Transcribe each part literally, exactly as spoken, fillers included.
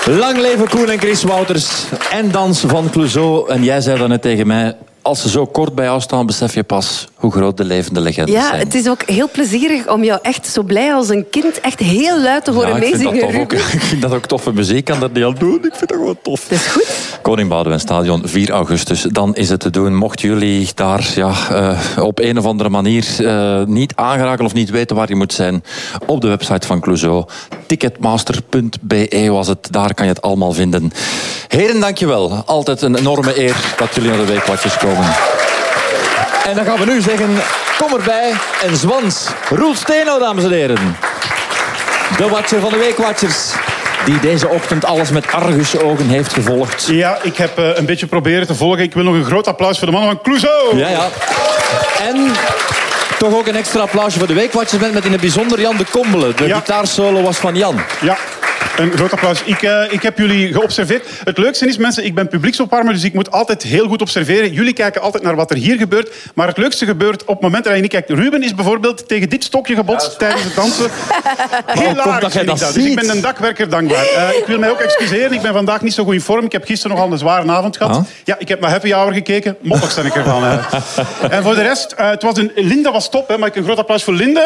Lang leven Koen en Chris Wouters en Dans van Clouseau. En jij zei dan net tegen mij... Als ze zo kort bij jou staan, besef je pas hoe groot de levende legendes ja, zijn. Ja, het is ook heel plezierig om jou echt zo blij als een kind echt heel luid te horen ja, ik meezingen. vind dat tof ook. Ik vind dat ook toffe muziek. Ik kan dat niet aan doen. Ik vind dat gewoon tof. Dat is goed. Koning Boudewijn Stadion, vier augustus. Dan is het te doen. Mochten jullie daar ja, uh, op een of andere manier uh, niet aangeraken of niet weten waar je moet zijn, op de website van Clouseau. ticketmaster punt b e was het. Daar kan je het allemaal vinden. Heren, dankjewel. Altijd een enorme eer dat jullie naar de Weekwatchers komen. En dan gaan we nu zeggen, kom erbij en zwans. Roel Steno, dames en heren. De watcher van de Weekwatchers. Die deze ochtend alles met argusogen heeft gevolgd. Ja, ik heb uh, een beetje proberen te volgen. Ik wil nog een groot applaus voor de mannen van Clouseau. Ja, ja. En toch ook een extra applausje voor de Weekwatchers met in het bijzonder Jan de Kombele. De ja. gitaarsolo was van Jan. Ja. Een groot applaus. Ik, uh, ik heb jullie geobserveerd. Het leukste is, mensen, ik ben publieksopwarmer, dus ik moet altijd heel goed observeren. Jullie kijken altijd naar wat er hier gebeurt. Maar het leukste gebeurt op het moment dat je niet kijkt. Ruben is bijvoorbeeld tegen dit stokje gebotst ja, tijdens het dansen. Hilarisch vind ik dat. Dus ik ben een dakwerker dankbaar. Uh, ik wil mij ook excuseren. Ik ben vandaag niet zo goed in vorm. Ik heb gisteren nogal een zware avond gehad. Ah. Ja, ik heb naar Happy Hour gekeken. Mottig sta ik ervan. Uh. En voor de rest, uh, het was een, Linda was top. Hè, maar ik een groot applaus voor Linda.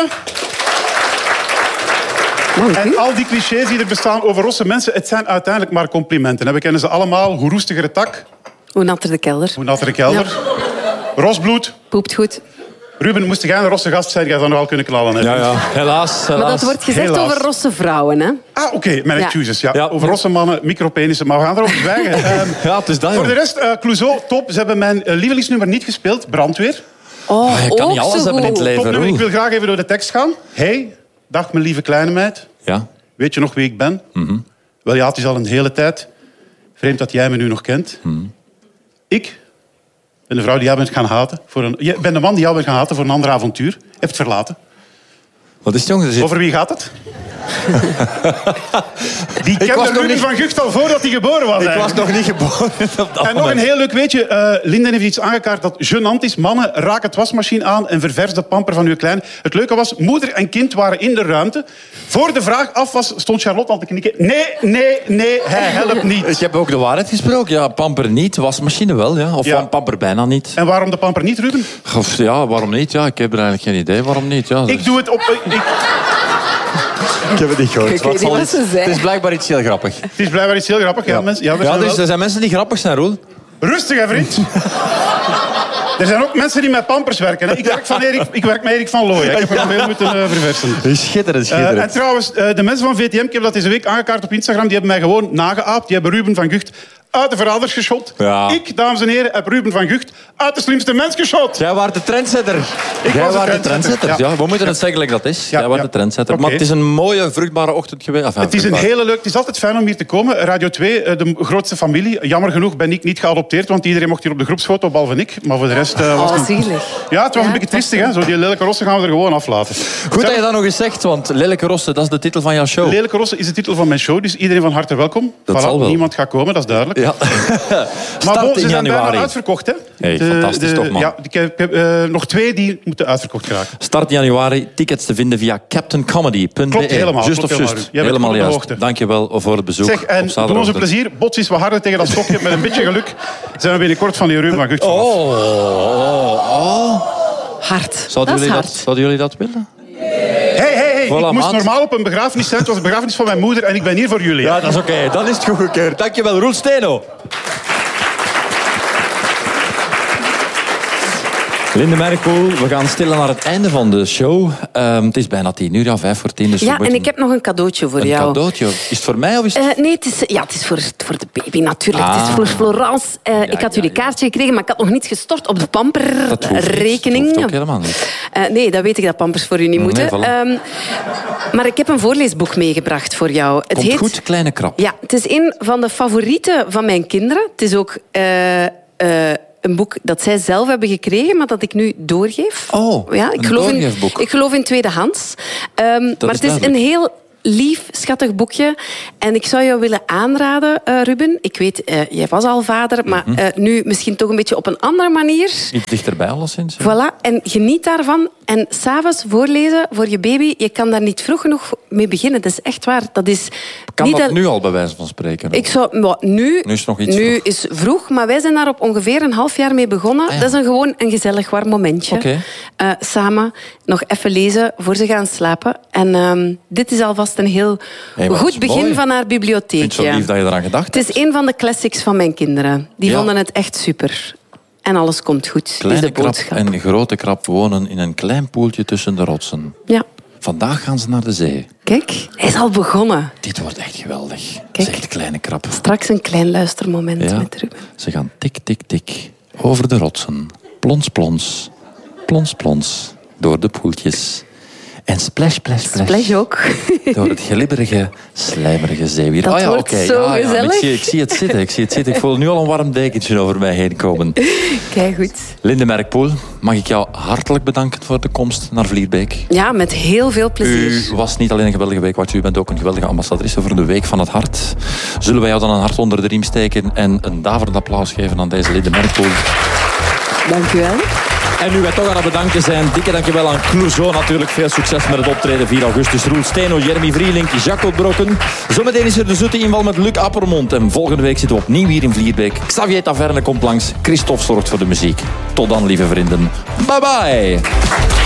En al die clichés die er bestaan over rosse mensen, het zijn uiteindelijk maar complimenten. We kennen ze allemaal. Hoe roestiger het tak. Hoe natter de kelder. Hoe natter de kelder. Ja. Rosbloed. Poept goed. Ruben, moest jij een rosse gast zijn, jij zou nog wel kunnen knallen. Hè? Ja, ja. Helaas, helaas. Maar dat wordt gezegd helaas. Over rosse vrouwen, hè? Ah, oké. Okay. Mijn ja. excuses. Ja. Ja. Over rosse mannen, micropenissen. Maar we gaan erover zwijgen. um, ja, het is dat, voor joh. de rest, uh, Clouseau, top. Ze hebben mijn uh, lievelingsnummer niet gespeeld. Brandweer. Oh, oh, je kan niet alles hebben in het leven. Ik wil graag even door de tekst gaan. Hey, dag mijn lieve kleine meid. Ja. Weet je nog wie ik ben? Mm-hmm. Wel ja, het is al een hele tijd. Vreemd dat jij me nu nog kent. Mm-hmm. Ik ben de vrouw die jij bent gaan haten. Voor een, je bent de man die jou bent gaan haten voor een ander avontuur. Heeft verlaten. Wat is het, jongen? Zit... Over wie gaat het? Die kende Ruben niet... van Gucht al voordat hij geboren was. Ik eigenlijk. was nog niet geboren. En nog een heel leuk weetje. Uh, Linden heeft iets aangekaart dat gênant is. Mannen, raak het wasmachine aan en ververs de pamper van uw klein. Het leuke was, moeder en kind waren in de ruimte. Voor de vraag af was, stond Charlotte al te knikken. Nee, nee, nee, hij helpt niet. Ik heb ook de waarheid gesproken. Ja, pamper niet, wasmachine wel. Ja. Of ja. pamper bijna niet. En waarom de pamper niet, Ruben? Of, ja, waarom niet? Ja, ik heb er eigenlijk geen idee waarom niet. Ja, dus... Ik doe het op... Ik... Ik heb het niet gehoord. Ik weet niet wat ze zei. Het is blijkbaar iets heel grappig. Het is blijkbaar iets heel grappig. Ja, ja. Mensen, ja, ja zijn dus wel... er zijn mensen die grappig zijn, Roel. Rustig, hè, vriend. Er zijn ook mensen die met pampers werken. Hè. Ik, werk van Erik, ik werk met Erik van Looy. Ik heb er nog veel moeten uh, verversen. Schitterend, schitterend. Uh, en trouwens, uh, de mensen van V T M, ik heb dat deze week aangekaart op Instagram, die hebben mij gewoon nageaapt. Die hebben Ruben van Gucht uit de verraders geschot. Ja. Ik, dames en heren, heb Ruben van Gucht uit de slimste mens geschot. Jij was de trendsetter. Ik Jij was de trendsetter. trendsetter. Ja. Ja. Ja, we moeten het zeggen like dat is. Ja, Jij was ja. de trendsetter. Okay. Maar het is een mooie, vruchtbare ochtend geweest. Enfin, het is een hele leuk... Het is altijd fijn om hier te komen. Radio twee, de grootste familie. Jammer genoeg ben ik niet geadopteerd, want iedereen mocht hier op de groepsfoto, behalve ik. Maar voor de rest... Uh, was oh, het... zielig. Ja, het was ja, een beetje triestig. Hè? Zo die lelijke rossen gaan we er gewoon aflaten. Goed dat je dat nog eens zegt, want Lelijke Rossen, dat is de titel van jouw show. Lelijke rossen is de titel van mijn show, dus iedereen van harte welkom. Dat voilà, zal wel. Niemand gaat komen, dat is duidelijk. Ja. Maar bon, ze zijn januari. bijna uitverkocht, hè? Hey, de, fantastisch de, toch, man. Ja, ik heb, ik heb uh, nog twee die moeten uitverkocht geraken. Start januari, tickets te vinden via captain comedy punt b e. Klopt helemaal. Just klopt of helemaal. just. Jij bent Helemaal goed op de juist. hoogte. Dank je wel voor het bezoek. Zeg, en op doe ons een plezier. Bots is wat harder tegen dat stokje. Met een beetje geluk zijn we binnenkort van die Ruben van Gucht vanaf. Oh, oh, oh. Hard. Zouden dat jullie is dat, hard. zouden jullie dat willen? Hey, hey, hey. Voilà, ik moest maat. normaal op een begrafenis zijn. Het was een begrafenis van mijn moeder en ik ben hier voor jullie. Ja, dat is oké. Okay. Dan is het goedgekeurd. Dankjewel, Roel Steno. Linde Merkel, we gaan stilaan naar het einde van de show. Um, het is bijna tien uur, ja, vijf voor tien. Dus ja, en ik heb nog een cadeautje voor een jou. Een cadeautje? Is het voor mij of is het... Uh, nee, het is, ja, het is voor, voor de baby natuurlijk. Ah. Het is voor Florence. Uh, Ja, ik had ja, jullie ja. kaartje gekregen, maar ik had nog niet gestort op de Dat hoeft niet. pamperrekening. Dat hoeft ook helemaal niet. Uh, nee, dat weet ik dat pampers voor u niet Nee, moeten. voilà. Um, maar ik heb een voorleesboek meegebracht voor jou. Het Komt heet... goed, kleine krab. Ja, het is een van de favorieten van mijn kinderen. Het is ook... Uh, uh, een boek dat zij zelf hebben gekregen, maar dat ik nu doorgeef. Oh, ja, ik een geloof doorgeefboek. in, ik geloof in tweedehands. Um, maar het is duidelijk. een heel lief, schattig boekje. En ik zou jou willen aanraden, uh, Ruben. Ik weet, uh, jij was al vader, maar uh, nu misschien toch een beetje op een andere manier. Iets dichterbij alleszins. Ja. Voilà, en geniet daarvan. En s'avonds voorlezen voor je baby, je kan daar niet vroeg genoeg mee beginnen. Dat is echt waar. Dat is kan niet dat, dat nu al bij wijze van spreken? Ik zou, well, nu, nu is het nog iets nu vroeg. is vroeg, maar wij zijn daar op ongeveer een half jaar mee begonnen. Ah, ja. Dat is een, gewoon een gezellig warm momentje. Okay. Uh, samen nog even lezen voor ze gaan slapen. En um, dit is alvast een heel hey, goed begin mooi. van haar bibliotheek. Ik vind het zo lief dat je eraan gedacht hebt. Het is een van de classics van mijn kinderen. Die ja. vonden het echt super. En alles komt goed. Kleine is de krab en grote krab wonen in een klein poeltje tussen de rotsen. Ja. Vandaag gaan ze naar de zee. Kijk, hij is al begonnen. Dit wordt echt geweldig. Kijk. Zegt kleine krab. Straks een klein luistermoment ja. met Ruben. Ze gaan tik, tik, tik. Over de rotsen. Plons, plons. Plons, plons. Door de poeltjes. En splash, splash, splash. Splash ook. Door het glibberige, slijmerige zeewier. Dat oh ja, wordt okay. zo ja, ja, gezellig. Ik zie, ik, zie het zitten, ik zie het zitten. Ik voel nu al een warm dekentje over mij heen komen. Kijk goed. Linde Merkpoel, mag ik jou hartelijk bedanken voor de komst naar Vlierbeek. Ja, met heel veel plezier. U was niet alleen een geweldige weekwatcher, u bent ook een geweldige ambassadrice voor de Week van het Hart. Zullen wij jou dan een hart onder de riem steken en een daverend applaus geven aan deze Linde Merkpoel? Dank u wel. En nu wij toch aan het bedanken zijn, dikke dankjewel aan Clouseau natuurlijk. Veel succes met het optreden vier augustus. Roel Steno, Jeremy Vrielink, Jacques Brokken. Zometeen is er de zoete inval met Luc Appermond. En volgende week zitten we opnieuw hier in Vlierbeek. Xavier Taverne komt langs. Christophe zorgt voor de muziek. Tot dan, lieve vrienden. Bye bye.